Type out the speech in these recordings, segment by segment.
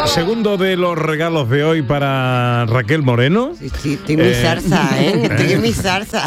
Segundo de los regalos de hoy para Raquel Moreno. Sí, estoy muy zarza, estoy en mi zarza.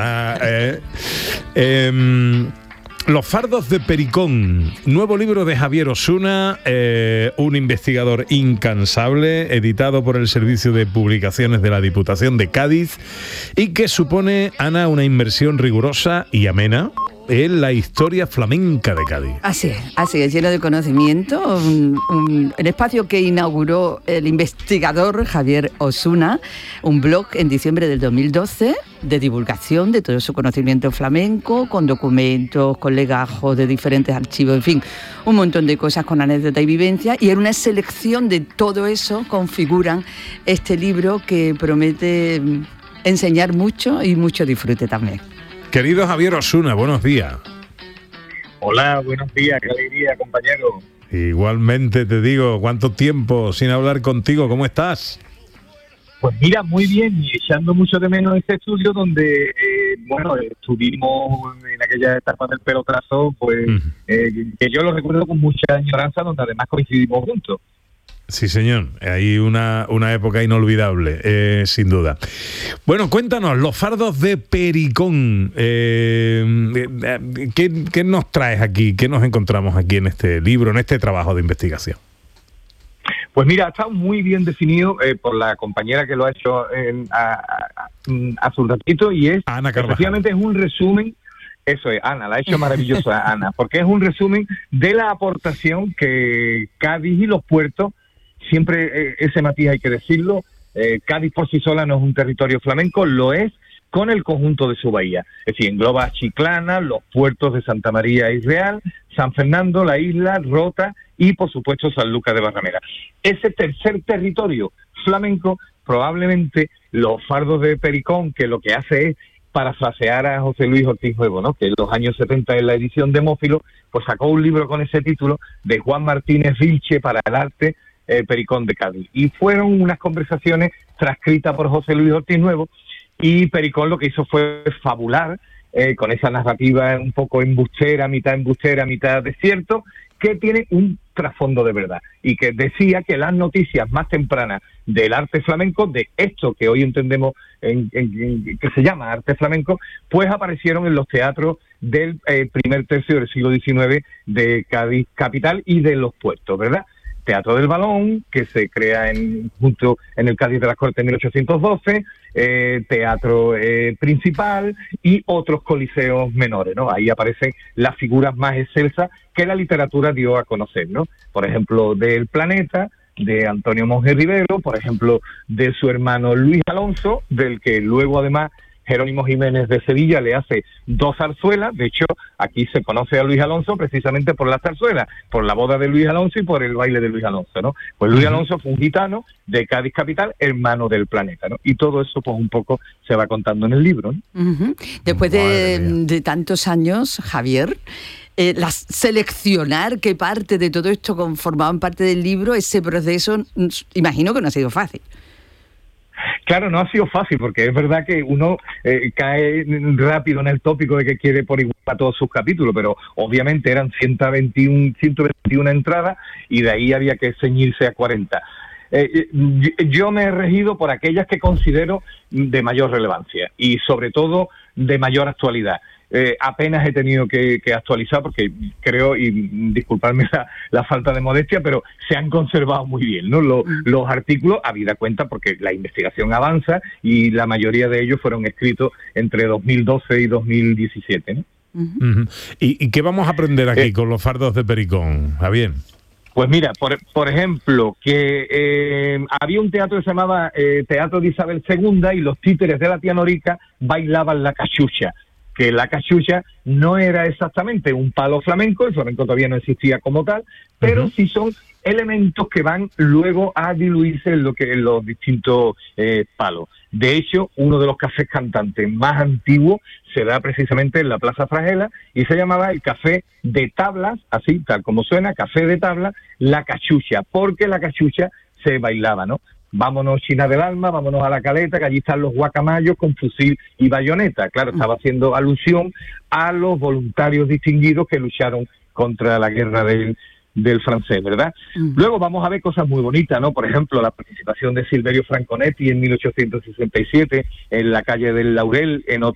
Los fardos de Pericón, nuevo libro de Javier Osuna, un investigador incansable, editado por el Servicio de Publicaciones de la Diputación de Cádiz, y que supone, Ana, una inmersión rigurosa y amena en la historia flamenca de Cádiz. Así es, lleno de conocimiento, un espacio que inauguró el investigador Javier Osuna, un blog en diciembre del 2012 de divulgación de todo su conocimiento flamenco, con documentos, con legajos de diferentes archivos, en fin, un montón de cosas con anécdota y vivencia, y en una selección de todo eso configuran este libro que promete enseñar mucho y mucho disfrute también. Querido Javier Osuna, buenos días. Hola, buenos días, qué alegría, compañero. Igualmente te digo, ¿cuánto tiempo sin hablar contigo? ¿Cómo estás? Pues mira, muy bien, y echando mucho de menos este estudio donde, estuvimos en aquella etapa del pelotazo, pues que yo lo recuerdo con mucha añoranza, donde además coincidimos juntos. Sí, señor, hay una época inolvidable, sin duda. Bueno, cuéntanos, los fardos de Pericón, ¿qué nos traes aquí? ¿Qué nos encontramos aquí en este libro, en este trabajo de investigación? Pues mira, ha estado muy bien definido por la compañera que lo ha hecho hace un ratito, y es, Ana Carvajal. efectivamente, es un resumen. Eso es, Ana, la ha hecho maravillosa Ana, porque es un resumen de la aportación que Cádiz y los puertos, siempre ese matiz hay que decirlo, Cádiz por sí sola no es un territorio flamenco, lo es con el conjunto de su bahía. Es decir, engloba a Chiclana, los puertos de Santa María y Real, San Fernando, la isla, Rota y, por supuesto, San Lucas de Barrameda. Ese tercer territorio flamenco, probablemente los fardos de Pericón, que lo que hace es parafrasear a José Luis Ortiz Nuevo, ¿no? Que en los años 70, en la edición de Mófilo, pues sacó un libro con ese título de Juan Martínez Vilche para el arte, Pericón de Cádiz. Y fueron unas conversaciones transcritas por José Luis Ortiz Nuevo, y Pericón lo que hizo fue fabular con esa narrativa un poco embustera, mitad desierto, que tiene un trasfondo de verdad, y que decía que las noticias más tempranas del arte flamenco, de esto que hoy entendemos que se llama arte flamenco, pues aparecieron en los teatros del primer tercio del siglo XIX de Cádiz capital y de los puertos, ¿verdad? Teatro del Balón, que se crea junto en el Cádiz de las Cortes en 1812, teatro principal y otros coliseos menores, ¿no? Ahí aparecen las figuras más excelsas que la literatura dio a conocer, ¿no? Por ejemplo, del Planeta, de Antonio Monge Rivero, por ejemplo, de su hermano Luis Alonso, del que luego además Jerónimo Jiménez de Sevilla le hace 2 zarzuelas. De hecho, aquí se conoce a Luis Alonso precisamente por las zarzuelas, por la boda de Luis Alonso y por el baile de Luis Alonso, ¿no? Pues Luis Alonso fue un gitano de Cádiz capital, hermano del Planeta, ¿no? Y todo eso, pues un poco se va contando en el libro, ¿no? Después de tantos años, Javier, seleccionar qué parte de todo esto conformaban parte del libro, ese proceso, imagino que no ha sido fácil. Claro, no ha sido fácil, porque es verdad que uno cae rápido en el tópico de que quiere por igual a todos sus capítulos, pero obviamente eran 121 entradas, y de ahí había que ceñirse a 40. Yo me he regido por aquellas que considero de mayor relevancia y sobre todo de mayor actualidad. Apenas he tenido que actualizar, porque creo, y disculpadme la falta de modestia, pero se han conservado muy bien, ¿no? Los artículos, habida cuenta, porque la investigación avanza y la mayoría de ellos fueron escritos entre 2012 y 2017, ¿no? ¿Y qué vamos a aprender aquí con los fardos de Pericón, Javier? Pues mira, por ejemplo, que había un teatro que se llamaba Teatro de Isabel II, y los títeres de la tía Norica bailaban la cachucha, que la cachucha no era exactamente un palo flamenco, el flamenco todavía no existía como tal, pero sí son elementos que van luego a diluirse en los distintos palos. De hecho, uno de los cafés cantantes más antiguos se da precisamente en la Plaza Fragela, y se llamaba el café de tablas, así tal como suena, café de tablas, la cachucha, porque la cachucha se bailaba, ¿no? Vámonos China del Alma, vámonos a la Caleta, que allí están los guacamayos con fusil y bayoneta. Claro, estaba haciendo alusión a los voluntarios distinguidos que lucharon contra la guerra del del francés, ¿verdad? Luego vamos a ver cosas muy bonitas, ¿no? Por ejemplo, la participación de Silverio Franconetti en 1867 en la calle del Laurel, en